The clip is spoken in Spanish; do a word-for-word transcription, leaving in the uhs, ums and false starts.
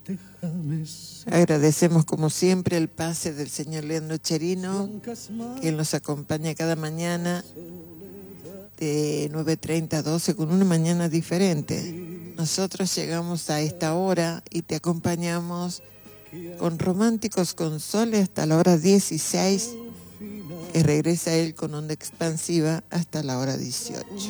Agradecemos como siempre el pase del señor Leandro Cherino, que nos acompaña cada mañana de nueve treinta a doce con una mañana diferente. Nosotros llegamos a esta hora y te acompañamos con Románticos con Sole hasta la hora dieciséis, que regresa él con Onda Expansiva hasta la hora dieciocho.